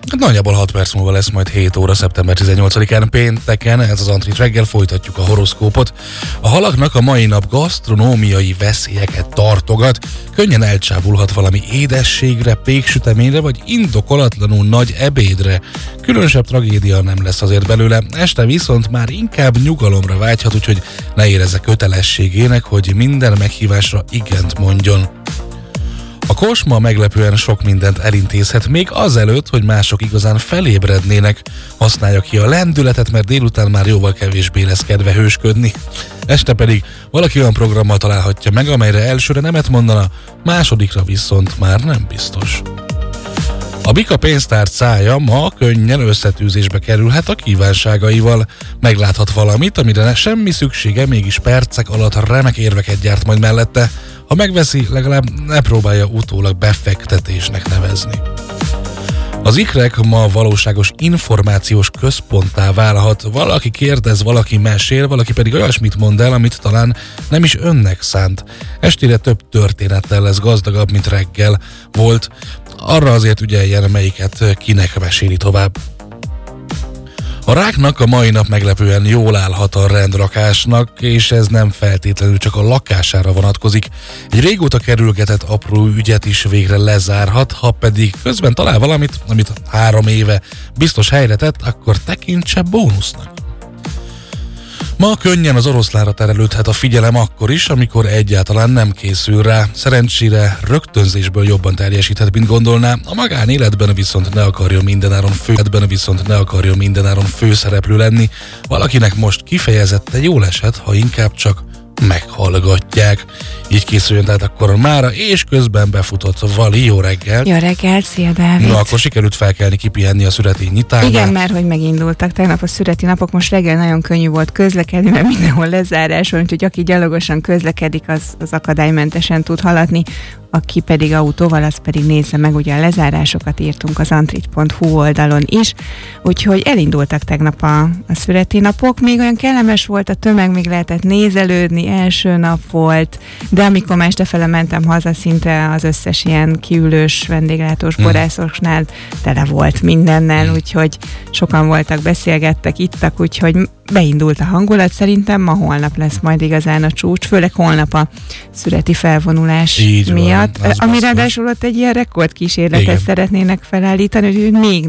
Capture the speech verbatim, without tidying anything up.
Hát nagyjából hat perc múlva lesz majd hét óra, szeptember tizennyolcadikán pénteken, ez az Antrit reggel, folytatjuk a horoszkópot. A halaknak a mai nap gasztronómiai veszélyeket tartogat, könnyen elcsábulhat valami édességre, péksüteményre vagy indokolatlanul nagy ebédre. Különösebb tragédia nem lesz azért belőle, este viszont már inkább nyugalomra vágyhat, úgyhogy ne érezze kötelességének, hogy minden meghívásra igent mondjon. A kosma meglepően sok mindent elintézhet, még azelőtt, hogy mások igazán felébrednének. Használja ki a lendületet, mert délután már jóval kevésbé lesz kedve hősködni. Este pedig valaki olyan programmal találhatja meg, amelyre elsőre nemet mondana, másodikra viszont már nem biztos. A bika pénztárcája ma könnyen összetűzésbe kerülhet a kívánságaival. Megláthat valamit, amire semmi szüksége, mégis percek alatt remek érveket gyárt majd mellette. Ha megveszi, legalább ne próbálja utólag befektetésnek nevezni. Az ikrek ma valóságos információs központtá válhat. Valaki kérdez, valaki mesél, valaki pedig olyasmit mond el, amit talán nem is önnek szánt. Estére több történettel lesz gazdagabb, mint reggel volt. Arra azért ügyeljen, melyiket kinek meséli tovább. A ráknak a mai nap meglepően jól állhat a rendrakásnak, és ez nem feltétlenül csak a lakására vonatkozik. Egy régóta kerülgetett apró ügyet is végre lezárhat, ha pedig közben talál valamit, amit három éve biztos helyre tett, akkor tekintse bónusznak. Ma könnyen az oroszlánra terelődhet a figyelem akkor is, amikor egyáltalán nem készül rá. Szerencsére rögtönzésből jobban teljesíthet, mint gondolná, a magánéletben viszont ne akarjon mindenáron főetben viszont ne akarjon mindenáron főszereplő lenni. Valakinek most kifejezetten jól esett, ha inkább csak meghallgatják. Így készüljön tehát akkor mára, és közben befutott Vali. Jó reggel! Jó reggel, szia Dávid! Na, akkor sikerült felkelni, kipihenni a szüreti nyitánál. Igen, mert hogy megindultak tegnap a szüreti napok, most reggel nagyon könnyű volt közlekedni, mert mindenhol lezárás van, úgyhogy aki gyalogosan közlekedik, az, az akadálymentesen tud haladni. Aki pedig autóval, az pedig nézze meg, ugye a lezárásokat írtunk az antrit pont hu oldalon is, úgyhogy elindultak tegnap a, a szüreti napok, még olyan kellemes volt a tömeg, még lehetett nézelődni, első nap volt, de amikor már estefele mentem haza, szinte az összes ilyen kiülős vendéglátós borászosnál tele volt mindennel, úgyhogy sokan voltak, beszélgettek, ittak, úgyhogy beindult a hangulat, szerintem ma holnap lesz majd igazán a csúcs, főleg holnap a szüreti felvonulás így miatt, van, ami ráadásul ott egy ilyen rekordkísérletet igen. szeretnének felállítani, hogy még